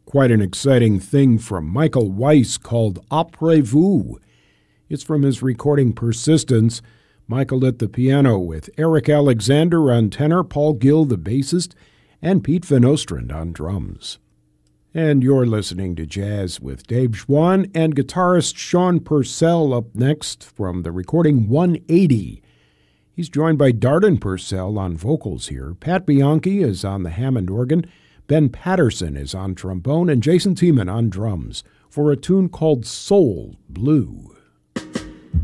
quite an exciting thing from Michael Weiss called Après Vous. It's from his recording Persistence. Michael at the piano with Eric Alexander on tenor, Paul Gill the bassist, and Pete Van Ostrand on drums. And you're listening to Jazz with Dave Schwann and guitarist Sean Purcell up next from the recording 180. He's joined by Darden Purcell on vocals here. Pat Bianchi is on the Hammond organ. Ben Patterson is on trombone, and Jason Tiemann on drums for a tune called Soul Blue.